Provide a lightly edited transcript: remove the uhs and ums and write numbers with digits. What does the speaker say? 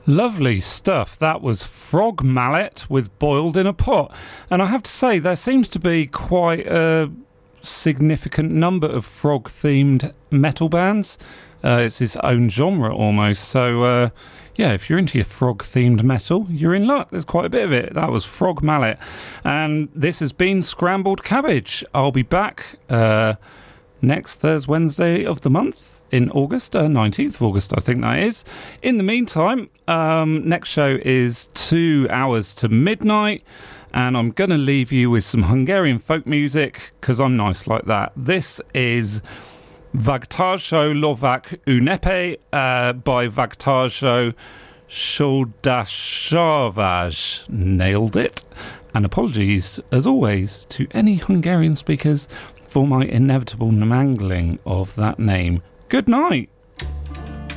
Lovely stuff. That was Frog Mallet with Boiled in a Pot. And I have to say, there seems to be quite a significant number of frog-themed metal bands. It's its own genre almost. So, yeah, if you're into your frog-themed metal, you're in luck. There's quite a bit of it. That was Frog Mallet. And this has been Scrambled Cabbage. I'll be back next Thursday, Wednesday of the month in August, 19th of August, I think that is. In the meantime, next show is 2 hours to midnight, and I'm going to leave you with some Hungarian folk music, because I'm nice like that. This is Vagtarso Lovak Unepe by Vagtarso Soldashavaj. Nailed it. And apologies, as always, to any Hungarian speakers for my inevitable mangling of that name. Good night.